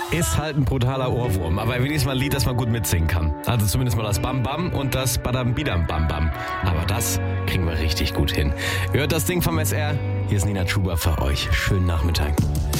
Ist halt ein brutaler Ohrwurm, aber wenigstens mal ein Lied, das man gut mitsingen kann. Also zumindest mal das Bam Bam und das Badam Bidam Bam Bam. Aber das kriegen wir richtig gut hin. Hört das Ding vom SR. Hier ist Nina Chuba für euch. Schönen Nachmittag.